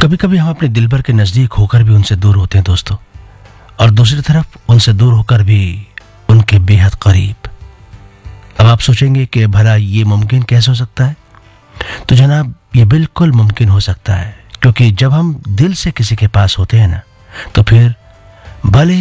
कभी कभी हम अपने दिलबर के नज़दीक होकर भी उनसे दूर होते हैं दोस्तों, और दूसरी तरफ उनसे दूर होकर भी उनके बेहद करीब। अब आप सोचेंगे कि भला ये मुमकिन कैसे हो सकता है? तो जनाब, ये बिल्कुल मुमकिन हो सकता है, क्योंकि जब हम दिल से किसी के पास होते हैं ना, तो फिर भले